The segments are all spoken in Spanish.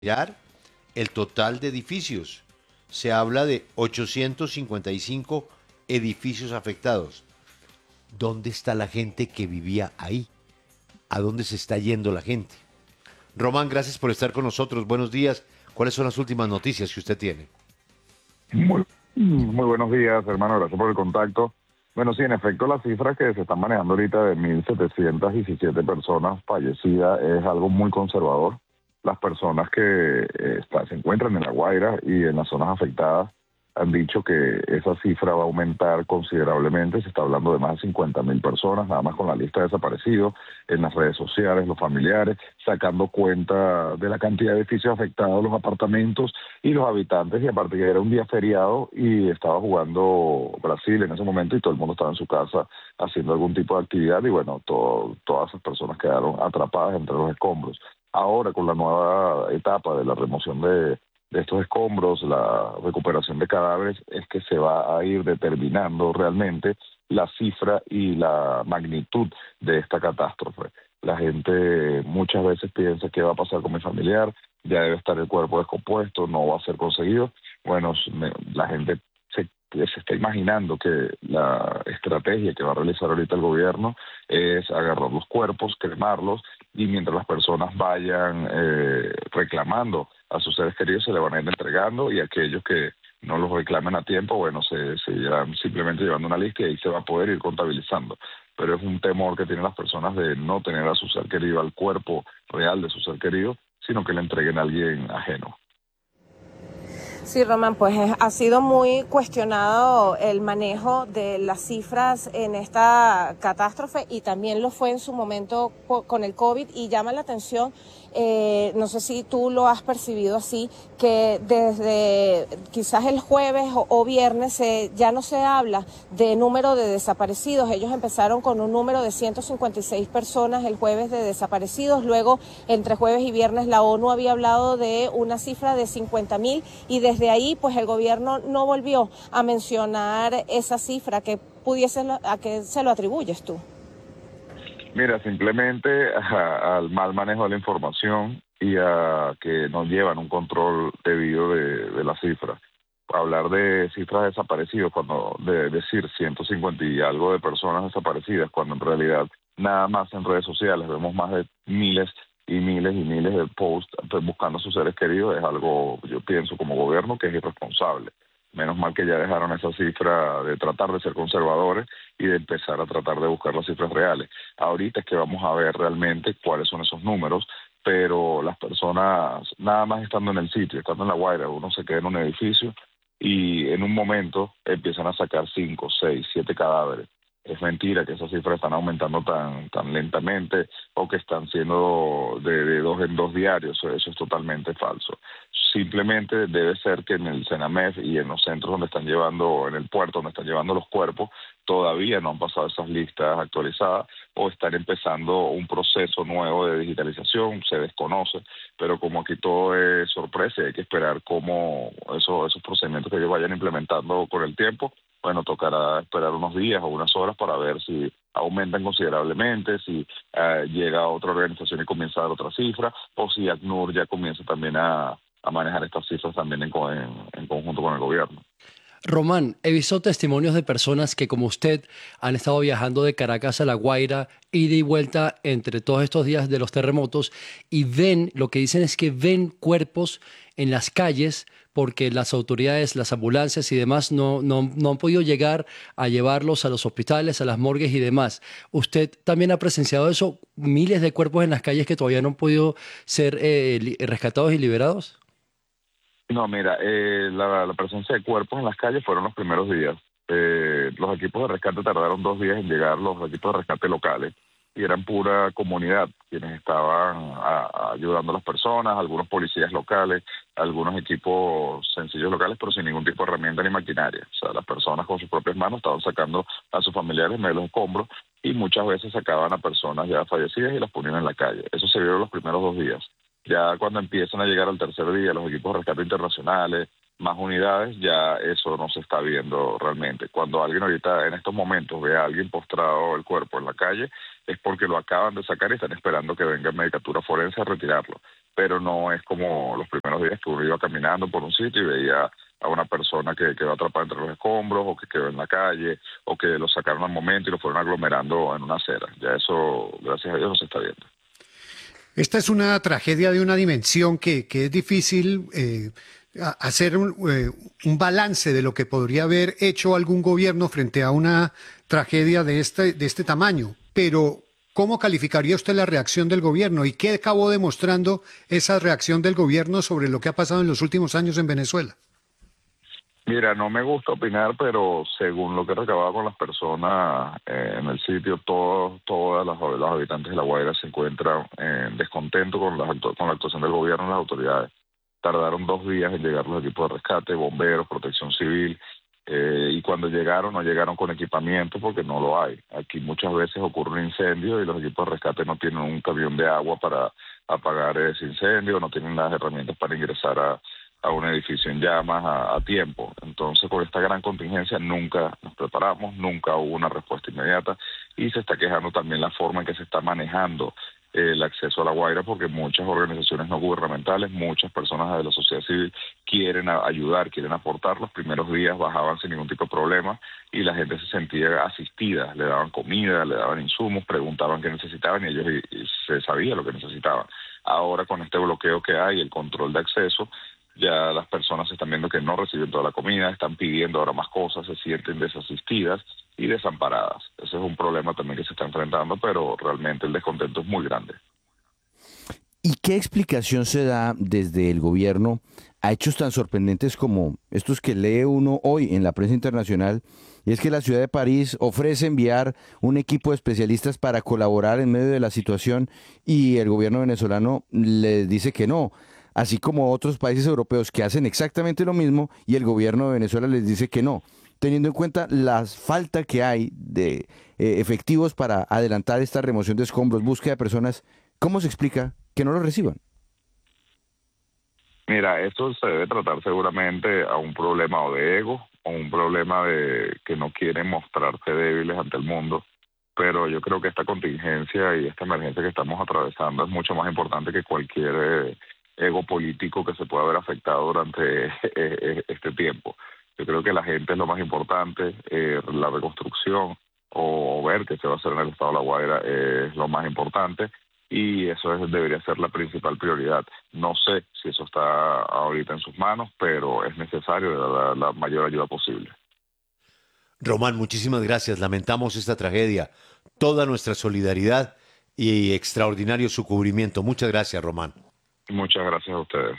mirar el total de edificios. Se habla de 855 edificios afectados. ¿Dónde está la gente que vivía ahí? ¿A dónde se está yendo la gente? Román, gracias por estar con nosotros. Buenos días. ¿Cuáles son las últimas noticias que usted tiene? Muy buenos días, hermano. Gracias por el contacto. Bueno, sí, en efecto, la cifra que se están manejando ahorita de 1.717 personas fallecidas es algo muy conservador. Las personas que se encuentran en La Guaira y en las zonas afectadas han dicho que esa cifra va a aumentar considerablemente. Se está hablando de más de 50.000 personas, nada más con la lista de desaparecidos, en las redes sociales, los familiares, sacando cuenta de la cantidad de edificios afectados, los apartamentos y los habitantes. Y aparte que era un día feriado y estaba jugando Brasil en ese momento y todo el mundo estaba en su casa haciendo algún tipo de actividad y bueno, todas esas personas quedaron atrapadas entre los escombros. Ahora, con la nueva etapa de la remoción de estos escombros, la recuperación de cadáveres, es que se va a ir determinando realmente la cifra y la magnitud de esta catástrofe. La gente muchas veces piensa qué va a pasar con mi familiar, ya debe estar el cuerpo descompuesto, no va a ser conseguido. Bueno, la gente se está imaginando que la estrategia que va a realizar ahorita el gobierno es agarrar los cuerpos, cremarlos, y mientras las personas vayan reclamando a sus seres queridos, se le van a ir entregando, y aquellos que no los reclamen a tiempo, bueno, se irán simplemente llevando una lista y ahí se va a poder ir contabilizando. Pero es un temor que tienen las personas de no tener a su ser querido, al cuerpo real de su ser querido, sino que le entreguen a alguien ajeno. Sí, Román, pues ha sido muy cuestionado el manejo de las cifras en esta catástrofe y también lo fue en su momento con el COVID, y llama la atención, no sé si tú lo has percibido así, que desde quizás el jueves o viernes ya no se habla de número de desaparecidos. Ellos empezaron con un número de 156 personas el jueves de desaparecidos, luego entre jueves y viernes la ONU había hablado de una cifra de 50.000 y desde ahí pues el gobierno no volvió a mencionar esa cifra. ¿A qué se lo atribuyes tú? Mira, simplemente al mal manejo de la información y a que no llevan un control debido de las cifras. Hablar de cifras desaparecidas, de decir 150 y algo de personas desaparecidas, cuando en realidad nada más en redes sociales vemos más de miles y miles y miles de posts buscando a sus seres queridos, es algo, yo pienso como gobierno, que es irresponsable. Menos mal que ya dejaron esa cifra de tratar de ser conservadores y de empezar a tratar de buscar las cifras reales. Ahorita es que vamos a ver realmente cuáles son esos números, pero las personas, nada más estando en el sitio, estando en La Guaira, uno se queda en un edificio y en un momento empiezan a sacar 5, 6, 7 cadáveres. Es mentira que esas cifras están aumentando tan lentamente o que están siendo de dos en dos diarios. Eso es totalmente falso. Simplemente debe ser que en el Senamef y en los centros donde están llevando, en el puerto donde están llevando los cuerpos, todavía no han pasado esas listas actualizadas o están empezando un proceso nuevo de digitalización, se desconoce, pero como aquí todo es sorpresa y hay que esperar cómo esos procedimientos que ellos vayan implementando con el tiempo, bueno, tocará esperar unos días o unas horas para ver si aumentan considerablemente, si llega otra organización y comienza a dar otra cifra, o si ACNUR ya comienza también a manejar estas cifras también en conjunto con el gobierno. Román, he visto testimonios de personas que, como usted, han estado viajando de Caracas a La Guaira, ida y vuelta entre todos estos días de los terremotos, y lo que dicen es que ven cuerpos en las calles porque las autoridades, las ambulancias y demás no han podido llegar a llevarlos a los hospitales, a las morgues y demás. ¿Usted también ha presenciado eso? Miles de cuerpos en las calles que todavía no han podido ser rescatados y liberados. No, mira, la presencia de cuerpos en las calles fueron los primeros días. Los equipos de rescate tardaron 2 días en llegar, los equipos de rescate locales, y eran pura comunidad quienes estaban ayudando a las personas, algunos policías locales, algunos equipos sencillos locales, pero sin ningún tipo de herramienta ni maquinaria. O sea, las personas con sus propias manos estaban sacando a sus familiares en medio de los escombros y muchas veces sacaban a personas ya fallecidas y las ponían en la calle. Eso se vio los primeros 2 días. Ya cuando empiezan a llegar al tercer día los equipos de rescate internacionales, más unidades, ya eso no se está viendo realmente. Cuando alguien ahorita en estos momentos ve a alguien postrado el cuerpo en la calle, es porque lo acaban de sacar y están esperando que venga Medicatura Forense a retirarlo. pero no es como los primeros días que uno iba caminando por un sitio y veía a una persona que quedó atrapada entre los escombros o que quedó en la calle o que lo sacaron al momento y lo fueron aglomerando en una acera. Ya eso, gracias a Dios, no se está viendo. Esta es una tragedia de una dimensión que es difícil hacer un balance de lo que podría haber hecho algún gobierno frente a una tragedia de este tamaño. Pero, ¿cómo calificaría usted la reacción del gobierno? ¿Y qué acabó demostrando esa reacción del gobierno sobre lo que ha pasado en los últimos años en Venezuela? Mira, no me gusta opinar, pero según lo que he recabado con las personas en el sitio, todas los habitantes de La Guaira se encuentran en descontento con la actuación del gobierno y las autoridades. Tardaron 2 días en llegar los equipos de rescate, bomberos, protección civil, y cuando llegaron, no llegaron con equipamiento porque no lo hay. Aquí muchas veces ocurre un incendio y los equipos de rescate no tienen un camión de agua para apagar ese incendio, no tienen las herramientas para ingresar a un edificio en llamas a tiempo. Entonces, con esta gran contingencia nunca nos preparamos, nunca hubo una respuesta inmediata y se está quejando también la forma en que se está manejando el acceso a La Guaira, porque muchas organizaciones no gubernamentales, muchas personas de la sociedad civil quieren ayudar, quieren aportar. Los primeros días bajaban sin ningún tipo de problema y la gente se sentía asistida, le daban comida, le daban insumos, preguntaban qué necesitaban y ellos se sabía lo que necesitaban. Ahora, con este bloqueo que hay, el control de acceso, ya las personas están viendo que no reciben toda la comida, están pidiendo ahora más cosas, se sienten desasistidas y desamparadas. Ese es un problema también que se está enfrentando, pero realmente el descontento es muy grande. ¿Y qué explicación se da desde el gobierno a hechos tan sorprendentes como estos que lee uno hoy en la prensa internacional? Y es que la ciudad de París ofrece enviar un equipo de especialistas para colaborar en medio de la situación y el gobierno venezolano les dice que no. Así como otros países europeos que hacen exactamente lo mismo y el gobierno de Venezuela les dice que no, teniendo en cuenta la falta que hay de efectivos para adelantar esta remoción de escombros, búsqueda de personas, ¿cómo se explica que no lo reciban? Mira, esto se debe tratar seguramente a un problema o de ego o un problema de que no quieren mostrarse débiles ante el mundo, pero yo creo que esta contingencia y esta emergencia que estamos atravesando es mucho más importante que cualquier ego político que se pueda haber afectado durante este tiempo. Yo creo que la gente es lo más importante, la reconstrucción o ver qué se va a hacer en el estado de La Guaira es lo más importante y eso debería ser la principal prioridad. No sé si eso está ahorita en sus manos, pero es necesario dar la mayor ayuda posible. Román, muchísimas gracias. Lamentamos esta tragedia. Toda nuestra solidaridad y extraordinario su cubrimiento. Muchas gracias, Román. Muchas gracias a ustedes.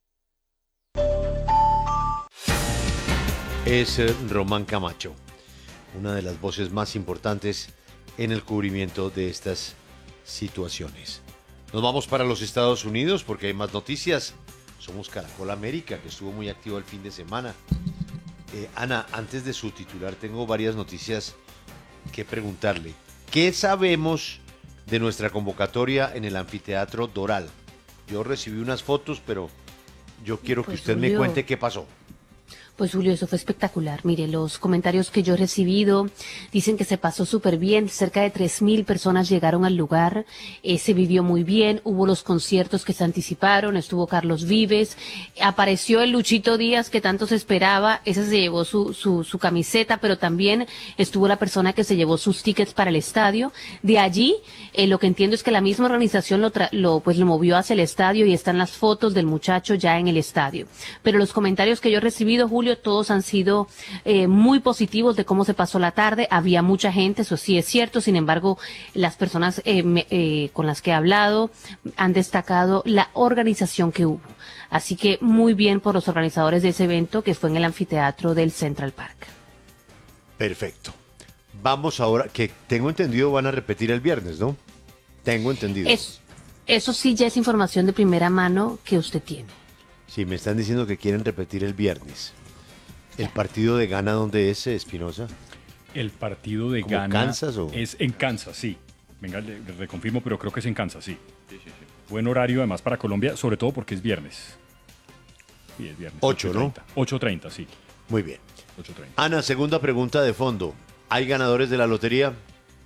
Es Román Camacho, una de las voces más importantes en el cubrimiento de estas situaciones. Nos vamos para los Estados Unidos porque hay más noticias. Somos Caracol América, que estuvo muy activo el fin de semana. Ana, antes de su titular, tengo varias noticias que preguntarle. ¿Qué sabemos de nuestra convocatoria en el Anfiteatro Doral? Yo recibí unas fotos, pero yo quiero que usted me cuente qué pasó. Pues Julio, eso fue espectacular. Mire, los comentarios que yo he recibido dicen que se pasó súper bien. Cerca de 3.000 personas llegaron al lugar. Se vivió muy bien. Hubo los conciertos que se anticiparon. Estuvo Carlos Vives. Apareció el Luchito Díaz que tanto se esperaba. Ese se llevó su camiseta, pero también estuvo la persona que se llevó sus tickets para el estadio. De allí, lo que entiendo es que la misma organización lo movió hacia el estadio y están las fotos del muchacho ya en el estadio. Pero los comentarios que yo he recibido, Julio, todos han sido muy positivos de cómo se pasó la tarde. Había mucha gente, eso sí es cierto. Sin embargo, las personas con las que he hablado han destacado la organización que hubo. Así que muy bien por los organizadores de ese evento que fue en el anfiteatro del Central Park. Perfecto. Vamos ahora, que tengo entendido van a repetir el viernes, ¿no? Tengo entendido. Eso sí ya es información de primera mano que usted tiene. Sí, me están diciendo que quieren repetir el viernes. ¿El partido de Ghana dónde es, Espinosa? El partido de Ghana Kansas, ¿o? es en Kansas, sí. Venga, le reconfirmo, pero creo que es en Kansas, sí. Buen horario además para Colombia, sobre todo porque es viernes. Sí, es viernes. 8, ¿no? 8:30, sí. Muy bien. 8:30. Ana, segunda pregunta de fondo. ¿Hay ganadores de la lotería?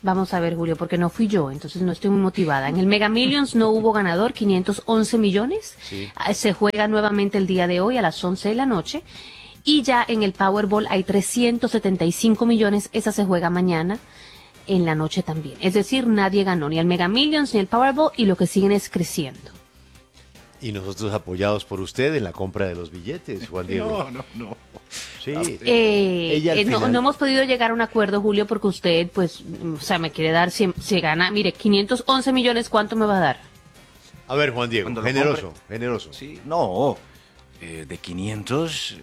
Vamos a ver, Julio, porque no fui yo, entonces no estoy muy motivada. En el Mega Millions no hubo ganador, 511 millones. Sí. Se juega nuevamente el día de hoy a las 11 de la noche. Y ya en el Powerball hay 375 millones, esa se juega mañana en la noche también. Es decir, nadie ganó, ni el Mega Millions ni el Powerball, y lo que siguen es creciendo. Y nosotros apoyados por usted en la compra de los billetes, Juan Diego. No. Sí. No hemos podido llegar a un acuerdo, Julio, porque usted, pues, o sea, me quiere dar, si gana, mire, 511 millones, ¿cuánto me va a dar? A ver, Juan Diego, Cuando lo generoso, compre. generoso. Sí, no, de 500,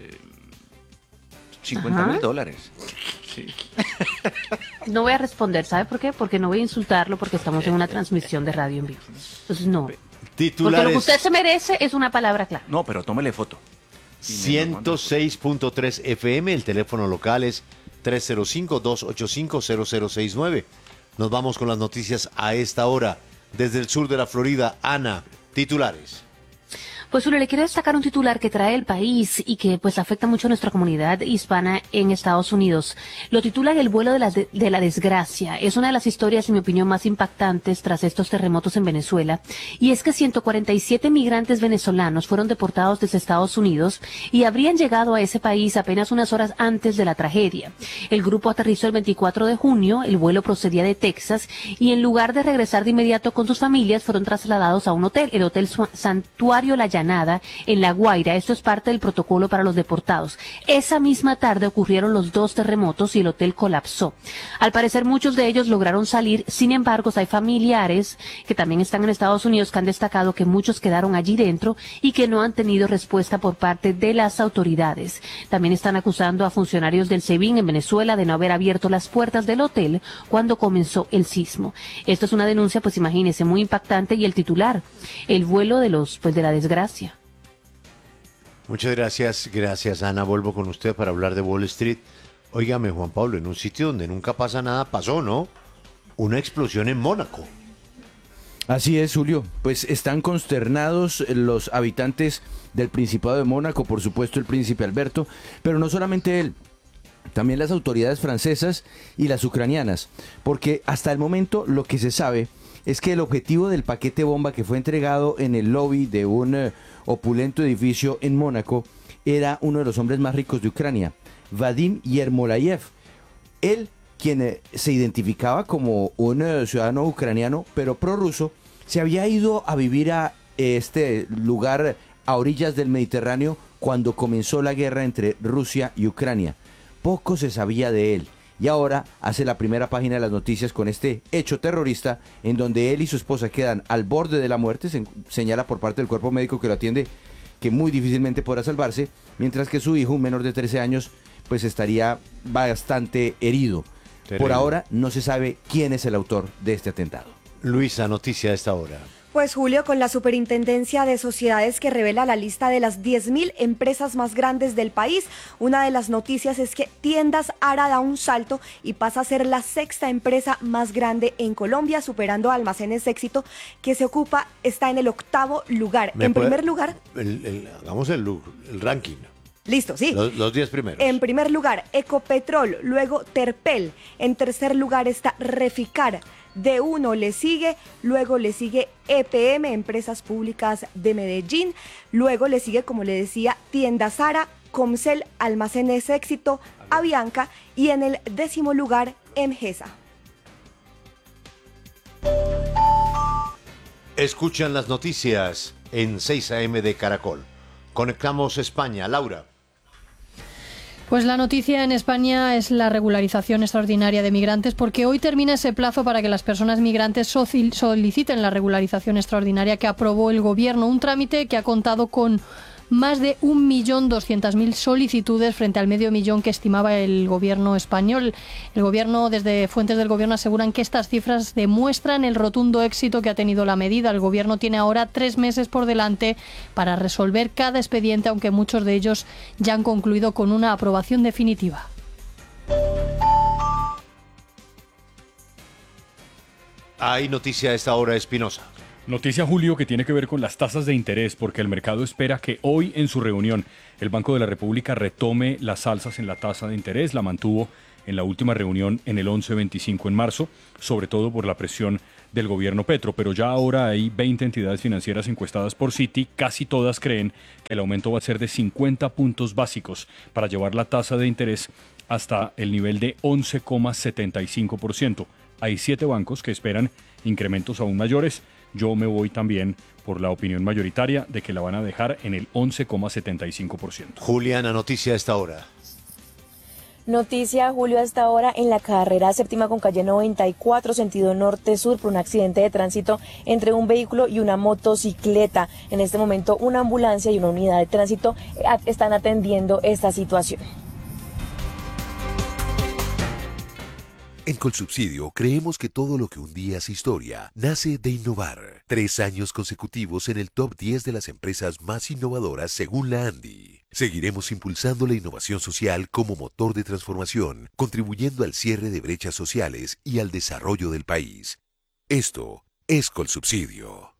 50.000 dólares. Sí. No voy a responder, ¿sabe por qué? Porque no voy a insultarlo porque estamos en una transmisión de radio en vivo. Entonces, no. Porque lo Titulares que usted se merece es una palabra clara. No, pero tómele foto. 106.3 FM, el teléfono local es 305-285-0069. Nos vamos con las noticias a esta hora. Desde el sur de la Florida, Ana, titulares. Pues Julio, le quiero destacar un titular que trae el país y que pues afecta mucho a nuestra comunidad hispana en Estados Unidos. Lo titulan El vuelo de la desgracia. Es una de las historias, en mi opinión, más impactantes tras estos terremotos en Venezuela. Y es que 147 migrantes venezolanos fueron deportados desde Estados Unidos y habrían llegado a ese país apenas unas horas antes de la tragedia. El grupo aterrizó el 24 de junio, el vuelo procedía de Texas y en lugar de regresar de inmediato con sus familias, fueron trasladados a un hotel, el Hotel Santuario La Llanada, en La Guaira. Esto es parte del protocolo para los deportados. Esa misma tarde ocurrieron los dos terremotos y el hotel colapsó. Al parecer muchos de ellos lograron salir, sin embargo hay familiares que también están en Estados Unidos que han destacado que muchos quedaron allí dentro y que no han tenido respuesta por parte de las autoridades. También están acusando a funcionarios del SEBIN en Venezuela de no haber abierto las puertas del hotel cuando comenzó el sismo. Esto es una denuncia, pues imagínense, muy impactante, y el titular, el vuelo de la desgracia. Muchas gracias Ana. Vuelvo con usted para hablar de Wall Street. Óigame, Juan Pablo, en un sitio donde nunca pasa nada pasó, ¿no? Una explosión en Mónaco. Así es, Julio. Pues están consternados los habitantes del Principado de Mónaco, por supuesto el príncipe Alberto, pero no solamente él, también las autoridades francesas y las ucranianas, porque hasta el momento lo que se sabe es que el objetivo del paquete bomba que fue entregado en el lobby de un opulento edificio en Mónaco era uno de los hombres más ricos de Ucrania, Vadim Yermolayev. Él, quien se identificaba como un ciudadano ucraniano, pero prorruso, se había ido a vivir a este lugar a orillas del Mediterráneo cuando comenzó la guerra entre Rusia y Ucrania. Poco se sabía de él. Y ahora hace la primera página de las noticias con este hecho terrorista en donde él y su esposa quedan al borde de la muerte. Se señala por parte del cuerpo médico que lo atiende que muy difícilmente podrá salvarse, mientras que su hijo, un menor de 13 años, pues estaría bastante herido. Terrible. Por ahora no se sabe quién es el autor de este atentado. Luisa, noticia a esta hora. Pues Julio, con la Superintendencia de Sociedades que revela la lista de las 10.000 empresas más grandes del país, una de las noticias es que Tiendas Ara da un salto y pasa a ser la sexta empresa más grande en Colombia, superando a Almacenes Éxito, que está en el 8º lugar. En primer lugar... Hagamos el ranking. Listo, sí. Los 10 primeros. En primer lugar, Ecopetrol, luego Terpel. En tercer lugar está Reficar. De uno le sigue, luego le sigue EPM, Empresas Públicas de Medellín, luego le sigue, como le decía, Tiendas Ara, Comcel, Almacenes Éxito, Avianca y en el 10º lugar, Emgesa. Escuchan las noticias en 6 AM de Caracol. Conectamos España. Laura. Pues la noticia en España es la regularización extraordinaria de migrantes, porque hoy termina ese plazo para que las personas migrantes soliciten la regularización extraordinaria que aprobó el Gobierno, un trámite que ha contado con más de 1.200.000 solicitudes frente al medio millón que estimaba el Gobierno español. El Gobierno, desde fuentes del Gobierno, aseguran que estas cifras demuestran el rotundo éxito que ha tenido la medida. El Gobierno tiene ahora 3 meses por delante para resolver cada expediente, aunque muchos de ellos ya han concluido con una aprobación definitiva. Hay noticia a esta hora, Espinosa. Noticia, Julio, que tiene que ver con las tasas de interés, porque el mercado espera que hoy en su reunión el Banco de la República retome las alzas en la tasa de interés. La mantuvo en la última reunión en el 1125 en marzo, sobre todo por la presión del gobierno Petro, pero ya ahora hay 20 entidades financieras encuestadas por Citi, casi todas creen que el aumento va a ser de 50 puntos básicos para llevar la tasa de interés hasta el nivel de 11,75%. Hay 7 bancos que esperan incrementos aún mayores. Yo me voy también por la opinión mayoritaria de que la van a dejar en el 11,75%. Juliana, noticia a esta hora. Noticia, Julio, hasta ahora en la carrera séptima con calle 94, sentido norte-sur, por un accidente de tránsito entre un vehículo y una motocicleta. En este momento, una ambulancia y una unidad de tránsito están atendiendo esta situación. En Colsubsidio creemos que todo lo que un día es historia nace de innovar. 3 años consecutivos en el top 10 de las empresas más innovadoras según la ANDI. Seguiremos impulsando la innovación social como motor de transformación, contribuyendo al cierre de brechas sociales y al desarrollo del país. Esto es Colsubsidio.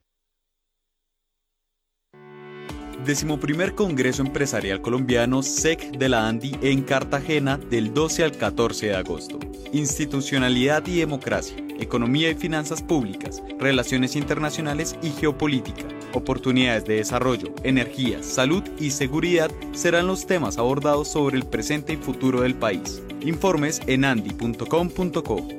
11º Congreso Empresarial Colombiano SEC de la ANDI en Cartagena del 12 al 14 de agosto. Institucionalidad y democracia, economía y finanzas públicas, relaciones internacionales y geopolítica, oportunidades de desarrollo, energía, salud y seguridad serán los temas abordados sobre el presente y futuro del país. Informes en andi.com.co.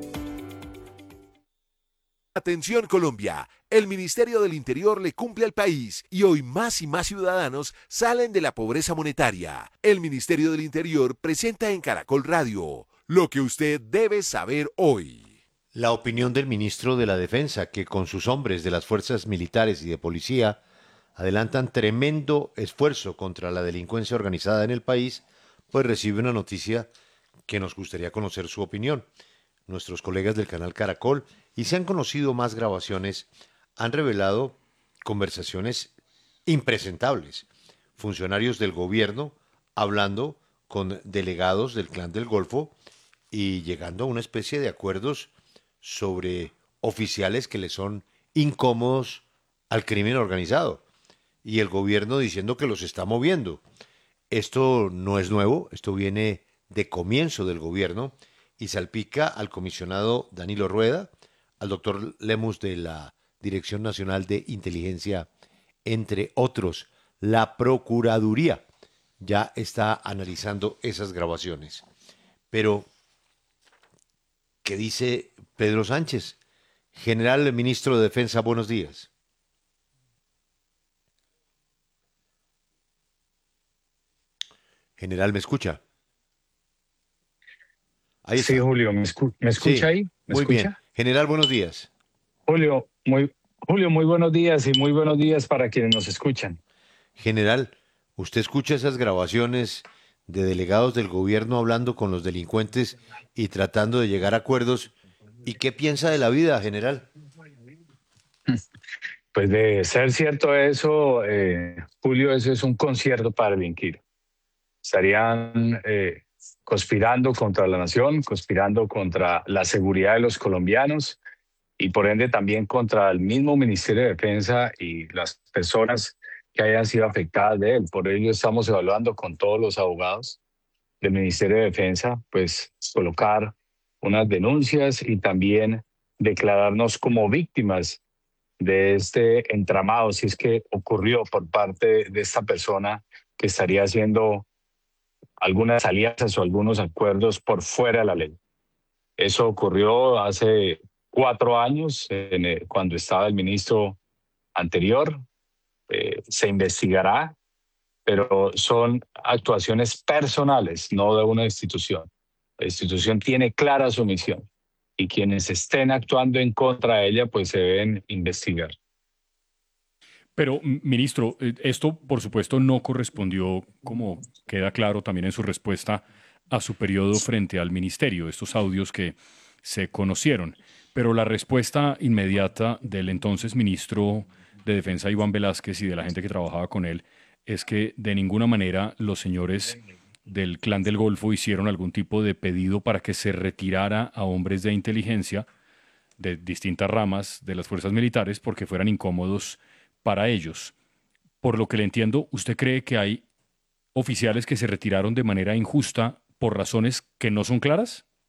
Atención Colombia, el Ministerio del Interior le cumple al país y hoy más y más ciudadanos salen de la pobreza monetaria. El Ministerio del Interior presenta en Caracol Radio lo que usted debe saber hoy. La opinión del ministro de la Defensa, que con sus hombres de las fuerzas militares y de policía adelantan tremendo esfuerzo contra la delincuencia organizada en el país, pues recibe una noticia que nos gustaría conocer su opinión. Nuestros colegas del canal Caracol, y se han conocido más grabaciones, han revelado conversaciones impresentables. Funcionarios del gobierno hablando con delegados del Clan del Golfo y llegando a una especie de acuerdos sobre oficiales que le son incómodos al crimen organizado. Y el gobierno diciendo que los está moviendo. Esto no es nuevo, esto viene de comienzo del gobierno y salpica al comisionado Danilo Rueda, al doctor Lemus de la Dirección Nacional de Inteligencia, entre otros. La Procuraduría ya está analizando esas grabaciones. Pero, ¿qué dice Pedro Sánchez? General Ministro de Defensa, buenos días. General, ¿me escucha? Ahí sí, está. Julio, ¿me escucha sí, ahí? ¿Me muy escucha? Bien. General, buenos días. Julio, muy buenos días y muy buenos días para quienes nos escuchan. General, ¿usted escucha esas grabaciones de delegados del gobierno hablando con los delincuentes y tratando de llegar a acuerdos? ¿Y qué piensa de la vida, general? Pues de ser cierto eso, Julio, eso es un concierto para delinquir. Estarían conspirando contra la nación, conspirando contra la seguridad de los colombianos y por ende también contra el mismo Ministerio de Defensa y las personas que hayan sido afectadas de él. Por ello estamos evaluando con todos los abogados del Ministerio de Defensa, pues colocar unas denuncias y también declararnos como víctimas de este entramado, si es que ocurrió por parte de esta persona que estaría haciendo algunas alianzas o algunos acuerdos por fuera de la ley. Eso ocurrió hace 4 años, cuando estaba el ministro anterior. Se investigará, pero son actuaciones personales, no de una institución. La institución tiene clara su misión y quienes estén actuando en contra de ella, pues se deben investigar. Pero, ministro, esto por supuesto no correspondió, como queda claro también en su respuesta, a su periodo frente al ministerio, estos audios que se conocieron. Pero la respuesta inmediata del entonces ministro de Defensa, Iván Velásquez, y de la gente que trabajaba con él, es que de ninguna manera los señores del Clan del Golfo hicieron algún tipo de pedido para que se retirara a hombres de inteligencia de distintas ramas de las fuerzas militares porque fueran incómodos para ellos. Por lo que le entiendo, ¿usted cree que hay oficiales que se retiraron de manera injusta por razones que no son claras?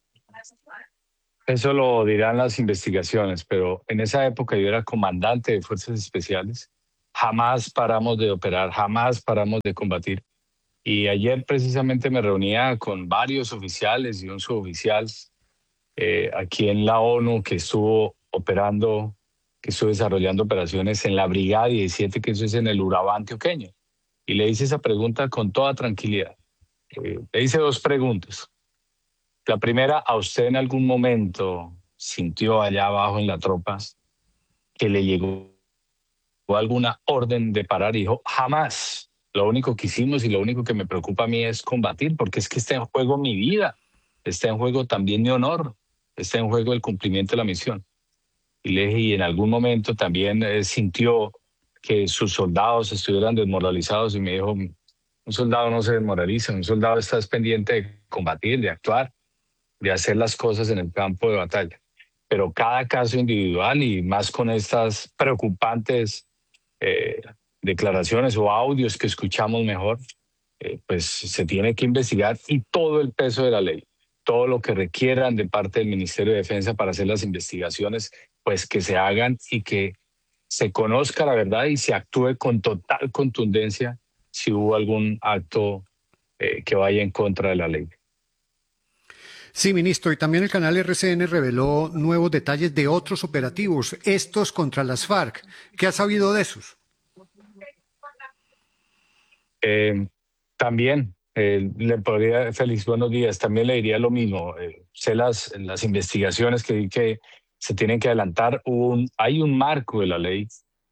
Eso lo dirán las investigaciones, pero en esa época yo era comandante de Fuerzas Especiales. Jamás paramos de operar, jamás paramos de combatir. Y ayer precisamente me reunía con varios oficiales y un suboficial aquí en la ONU que estuvo operando, que estuvo desarrollando operaciones en la Brigada 17, que eso es en el Urabá antioqueño. Y le hice esa pregunta con toda tranquilidad. Le hice dos preguntas. La primera, ¿a usted en algún momento sintió allá abajo en la tropa que le llegó alguna orden de parar? Y dijo, jamás. Lo único que hicimos y lo único que me preocupa a mí es combatir, porque es que está en juego mi vida, está en juego también mi honor, está en juego el cumplimiento de la misión. Y le dije, y en algún momento también sintió que sus soldados estuvieran desmoralizados, y me dijo, un soldado no se desmoraliza, un soldado está pendiente de combatir, de actuar, de hacer las cosas en el campo de batalla. Pero cada caso individual, y más con estas preocupantes declaraciones o audios que escuchamos mejor, pues se tiene que investigar, y todo el peso de la ley, todo lo que requieran de parte del Ministerio de Defensa para hacer las investigaciones, pues que se hagan y que se conozca la verdad y se actúe con total contundencia si hubo algún acto que vaya en contra de la ley. Sí, ministro, y también el canal RCN reveló nuevos detalles de otros operativos, estos contra las FARC. ¿Qué ha sabido de esos? También le podría, Félix, buenos días, también le diría lo mismo. Sé las investigaciones que se tienen que adelantar. Hay un marco de la ley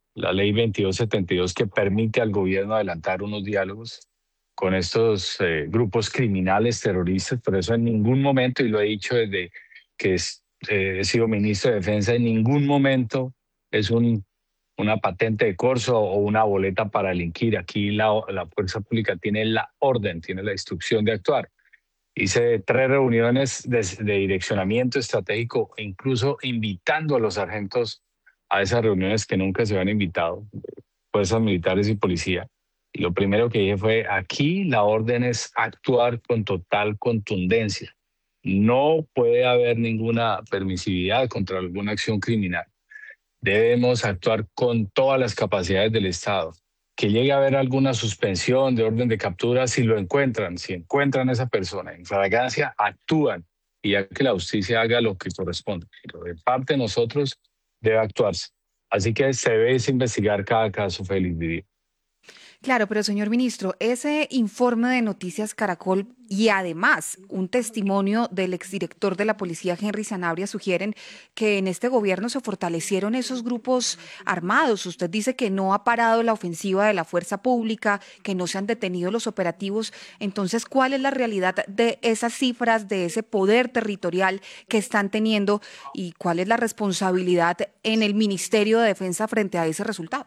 2272, que permite al gobierno adelantar unos diálogos con estos grupos criminales terroristas. Por eso en ningún momento, y lo he dicho desde que he sido ministro de Defensa, en ningún momento es una patente de corso o una boleta para delinquir. Aquí la fuerza pública tiene la orden, tiene la instrucción de actuar. Hice 3 reuniones de direccionamiento estratégico, incluso invitando a los sargentos a esas reuniones que nunca se habían invitado, fuerzas militares y policía. Y lo primero que dije fue, aquí la orden es actuar con total contundencia. No puede haber ninguna permisividad contra alguna acción criminal. Debemos actuar con todas las capacidades del Estado. Que llegue a haber alguna suspensión de orden de captura, si encuentran a esa persona en flagrancia, actúan, y ya que la justicia haga lo que corresponde. Pero de parte de nosotros debe actuarse. Así que se debe investigar cada caso, Félix Vivier. Claro, pero señor ministro, ese informe de Noticias Caracol y además un testimonio del exdirector de la policía, Henry Sanabria, sugieren que en este gobierno se fortalecieron esos grupos armados. Usted dice que no ha parado la ofensiva de la fuerza pública, que no se han detenido los operativos. Entonces, ¿cuál es la realidad de esas cifras, de ese poder territorial que están teniendo, y cuál es la responsabilidad en el Ministerio de Defensa frente a ese resultado?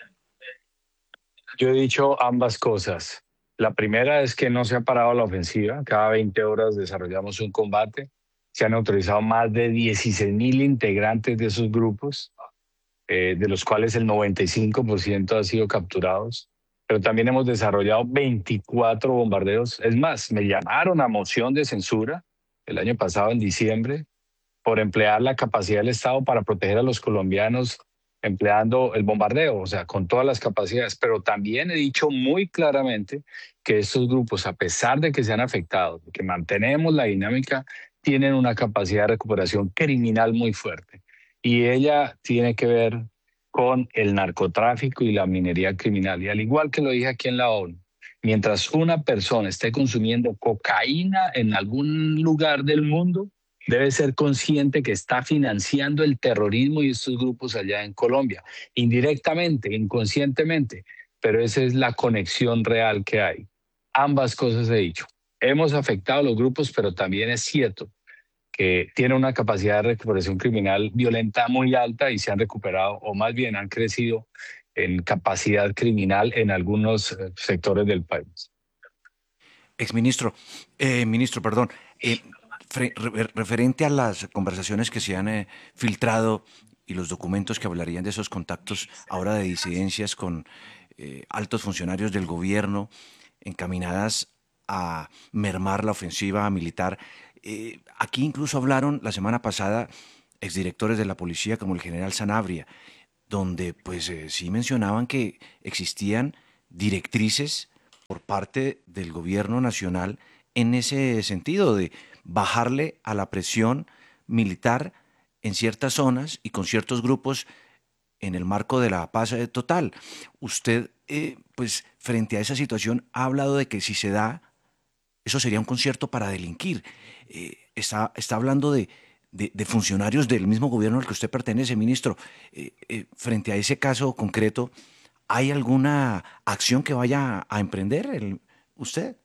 Yo he dicho ambas cosas. La primera es que no se ha parado la ofensiva. Cada 20 horas desarrollamos un combate. Se han autorizado más de 16.000 integrantes de esos grupos, de los cuales el 95% han sido capturados. Pero también hemos desarrollado 24 bombardeos. Es más, me llamaron a moción de censura el año pasado, en diciembre, por emplear la capacidad del Estado para proteger a los colombianos, empleando el bombardeo, o sea, con todas las capacidades. Pero también he dicho muy claramente que estos grupos, a pesar de que se han afectado, que mantenemos la dinámica, tienen una capacidad de recuperación criminal muy fuerte. Y ella tiene que ver con el narcotráfico y la minería criminal. Y al igual que lo dije aquí en la ONU, mientras una persona esté consumiendo cocaína en algún lugar del mundo, debe ser consciente que está financiando el terrorismo y estos grupos allá en Colombia, indirectamente, inconscientemente, pero esa es la conexión real que hay. Ambas cosas he dicho. Hemos afectado a los grupos, pero también es cierto que tienen una capacidad de recuperación criminal violenta muy alta y se han recuperado, o más bien han crecido en capacidad criminal en algunos sectores del país. Exministro, perdón, referente a las conversaciones que se han filtrado y los documentos que hablarían de esos contactos ahora de disidencias con altos funcionarios del gobierno encaminadas a mermar la ofensiva militar, Aquí incluso hablaron la semana pasada exdirectores de la policía como el general Sanabria, donde pues sí mencionaban que existían directrices por parte del gobierno nacional en ese sentido de bajarle a la presión militar en ciertas zonas y con ciertos grupos en el marco de la paz total. Usted, pues frente a esa situación, ha hablado de que si se da, eso sería un concierto para delinquir. Está hablando de funcionarios del mismo gobierno al que usted pertenece, ministro. Frente a ese caso concreto, ¿hay alguna acción que vaya a emprender usted?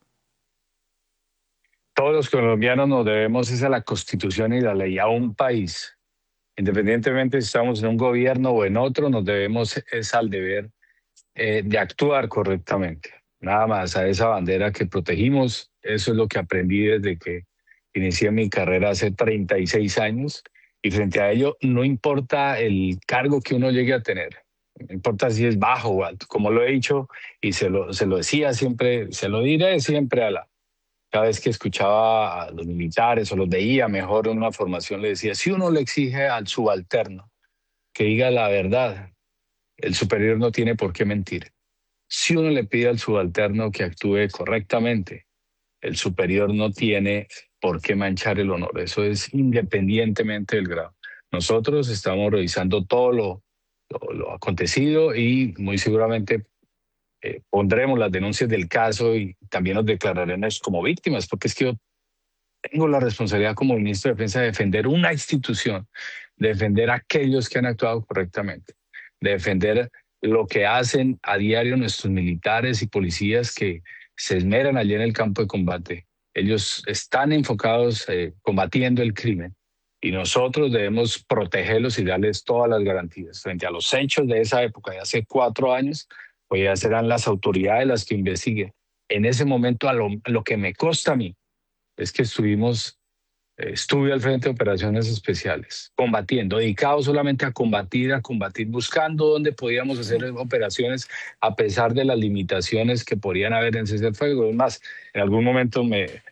Todos los colombianos nos debemos es a la Constitución y la ley, a un país. Independientemente si estamos en un gobierno o en otro, nos debemos es al deber de actuar correctamente. Nada más, a esa bandera que protegimos. Eso es lo que aprendí desde que inicié mi carrera hace 36 años. Y frente a ello, no importa el cargo que uno llegue a tener. No importa si es bajo o alto. Como lo he dicho y se lo decía siempre, se lo diré siempre cada vez que escuchaba a los militares o los veía mejor en una formación, le decía, si uno le exige al subalterno que diga la verdad, el superior no tiene por qué mentir. Si uno le pide al subalterno que actúe correctamente, el superior no tiene por qué manchar el honor. Eso es independientemente del grado. Nosotros estamos revisando todo lo acontecido y muy seguramente pondremos las denuncias del caso y también nos declararemos como víctimas, porque es que yo tengo la responsabilidad como ministro de Defensa de defender una institución, de defender a aquellos que han actuado correctamente, de defender lo que hacen a diario nuestros militares y policías que se esmeran allí en el campo de combate. Ellos están enfocados combatiendo el crimen y nosotros debemos protegerlos y darles todas las garantías. Frente a los hechos de esa época, de hace 4 años, pues ya serán las autoridades las que investiguen. En ese momento, lo que me consta a mí es que estuve al frente de operaciones especiales, combatiendo, dedicado solamente a combatir, buscando dónde podíamos hacer operaciones a pesar de las limitaciones que podrían haber en cese al fuego. Es más, en algún momento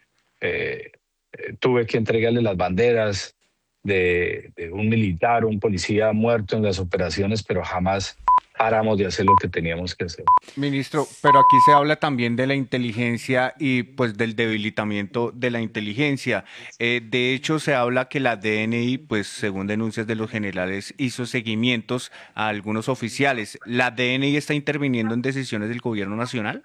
tuve que entregarle las banderas de un militar, un policía muerto en las operaciones, pero jamás paramos de hacer lo que teníamos que hacer. Ministro, pero aquí se habla también de la inteligencia y pues del debilitamiento de la inteligencia. De hecho, se habla que la DNI, pues según denuncias de los generales, hizo seguimientos a algunos oficiales. ¿La DNI está interviniendo en decisiones del gobierno nacional?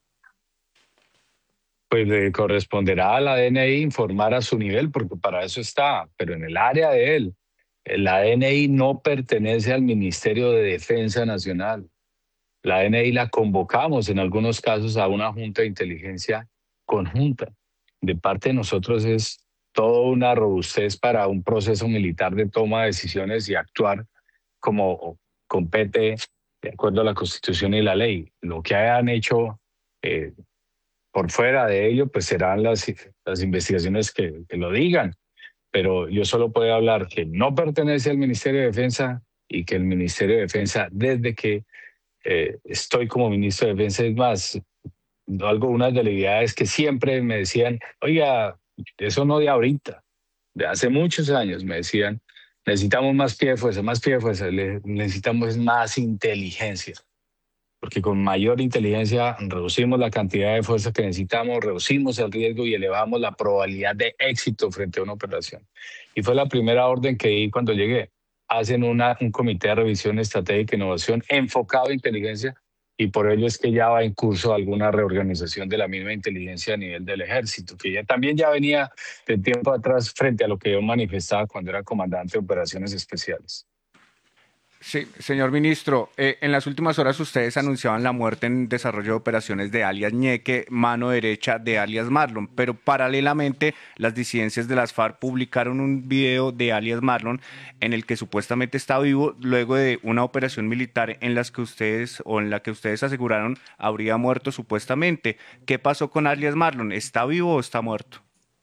Pues le corresponderá a la DNI informar a su nivel, porque para eso está, pero en el área de él. La DNI no pertenece al Ministerio de Defensa Nacional. La DNI la convocamos en algunos casos a una junta de inteligencia conjunta. De parte de nosotros es toda una robustez para un proceso militar de toma de decisiones y actuar como compete de acuerdo a la Constitución y la ley. Lo que hayan hecho por fuera de ello, pues serán las investigaciones que lo digan. Pero yo solo puedo hablar que no pertenece al Ministerio de Defensa y que el Ministerio de Defensa, desde que estoy como ministro de Defensa, es más, unas debilidades que siempre me decían, oiga, eso no de ahorita, de hace muchos años me decían, necesitamos más pie de fuerza, necesitamos más inteligencia. Porque con mayor inteligencia reducimos la cantidad de fuerza que necesitamos, reducimos el riesgo y elevamos la probabilidad de éxito frente a una operación. Y fue la primera orden que di cuando llegué. Hacen un comité de revisión estratégica e innovación enfocado a inteligencia y por ello es que ya va en curso alguna reorganización de la misma inteligencia a nivel del ejército, que también venía de tiempo atrás frente a lo que yo manifestaba cuando era comandante de operaciones especiales. Sí, señor ministro, en las últimas horas ustedes anunciaban la muerte en desarrollo de operaciones de alias Ñeque, mano derecha de alias Marlon, pero paralelamente las disidencias de las FARC publicaron un video de alias Marlon en el que supuestamente está vivo luego de una operación militar en la que ustedes aseguraron habría muerto supuestamente. ¿Qué pasó con alias Marlon? ¿Está vivo o está muerto?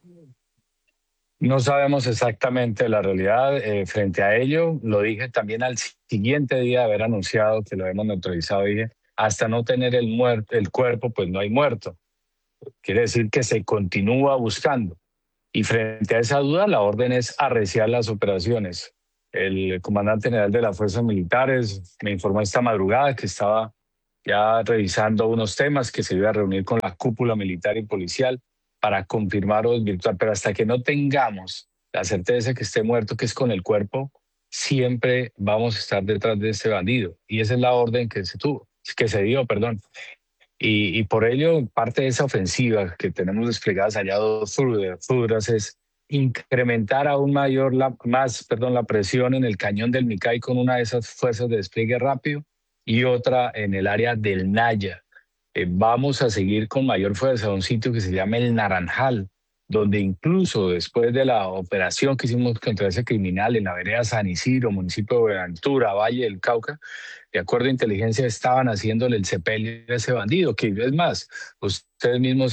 No sabemos exactamente la realidad. Frente a ello, lo dije también al siguiente día de haber anunciado que lo hemos neutralizado. Dije, hasta no tener el cuerpo, pues no hay muerto. Quiere decir que se continúa buscando. Y frente a esa duda, la orden es arreciar las operaciones. El comandante general de las fuerzas militares me informó esta madrugada que estaba ya revisando unos temas, que se iba a reunir con la cúpula militar y policial para confirmar o desvirtuar, pero hasta que no tengamos la certeza que esté muerto, que es con el cuerpo, siempre vamos a estar detrás de este bandido. Y esa es la orden que se dio, perdón. Y por ello, parte de esa ofensiva que tenemos desplegadas allá dos Fudras es incrementar aún la presión en el cañón del Micay con una de esas fuerzas de despliegue rápido y otra en el área del Naya. Vamos a seguir con mayor fuerza a un sitio que se llama el Naranjal, donde incluso después de la operación que hicimos contra ese criminal en la vereda San Isidro, municipio de Buenaventura, Valle del Cauca, de acuerdo a inteligencia estaban haciéndole el sepelio a ese bandido, que es más, ustedes mismos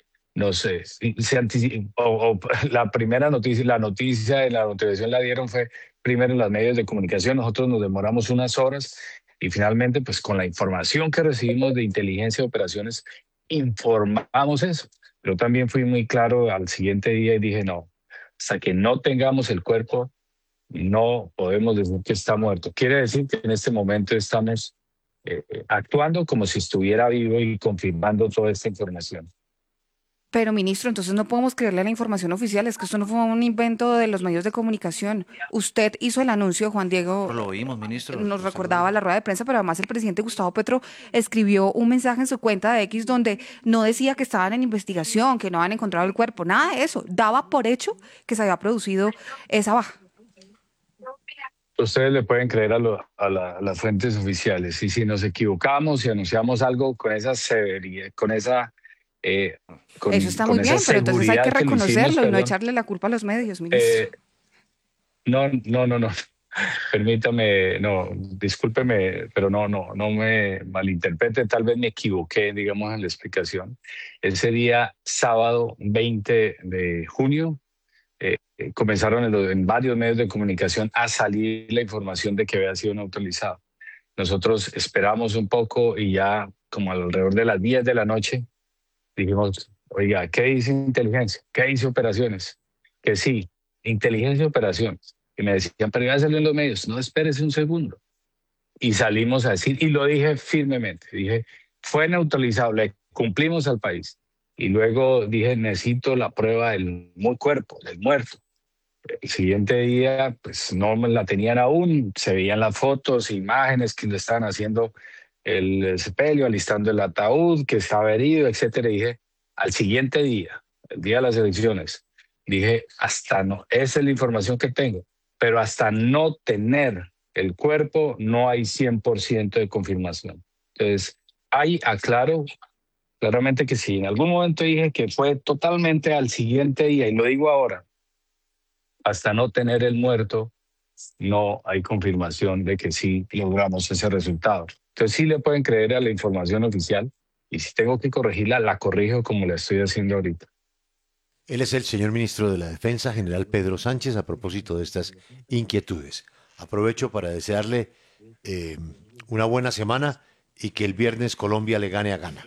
la primera noticia, la noticia de la notificación la dieron fue primero en los medios de comunicación, nosotros nos demoramos unas horas y finalmente pues con la información que recibimos de inteligencia de operaciones informamos eso. Pero también fui muy claro al siguiente día y dije no, hasta que no tengamos el cuerpo no podemos decir que está muerto. Quiere decir que en este momento estamos actuando como si estuviera vivo y confirmando toda esta información. Pero, ministro, entonces no podemos creerle a la información oficial, es que esto no fue un invento de los medios de comunicación. Usted hizo el anuncio, Juan Diego. Lo oímos, ministro. Nos recordaba la rueda de prensa, pero además el presidente Gustavo Petro escribió un mensaje en su cuenta de X donde no decía que estaban en investigación, que no habían encontrado el cuerpo, nada de eso. Daba por hecho que se había producido esa baja. Ustedes le pueden creer a las fuentes oficiales y si nos equivocamos y anunciamos algo con esa severidad, eso está muy bien, pero entonces hay que reconocerlo y no echarle la culpa a los medios, ministro. No. Permítame, discúlpeme, pero no me malinterprete, tal vez me equivoqué, digamos, en la explicación. Ese día, sábado 20 de junio, comenzaron en varios medios de comunicación a salir la información de que había sido neutralizado. Nosotros esperamos un poco y ya como alrededor de las 10 de la noche dijimos, oiga, ¿qué dice inteligencia? ¿Qué dice operaciones? Que sí, inteligencia y operaciones. Y me decían, pero ya salió en los medios. No, espérese un segundo. Y salimos a decir, y lo dije firmemente, dije, fue neutralizado, le cumplimos al país. Y luego dije, necesito la prueba del cuerpo, del muerto. El siguiente día, pues no me la tenían aún, se veían las fotos, imágenes que le estaban haciendo el sepelio, alistando el ataúd, que estaba herido, etcétera. Y dije, al siguiente día, el día de las elecciones, dije, esa es la información que tengo, pero hasta no tener el cuerpo no hay 100% de confirmación. Entonces, aclaro claramente que sí, en algún momento dije que fue totalmente al siguiente día, y lo digo ahora, hasta no tener el muerto, no hay confirmación de que sí logramos ese resultado. Entonces sí le pueden creer a la información oficial y si tengo que corregirla, la corrijo como la estoy haciendo ahorita. Él es el señor ministro de la Defensa, general Pedro Sánchez, a propósito de estas inquietudes. Aprovecho para desearle una buena semana y que el viernes Colombia le gane a Ghana.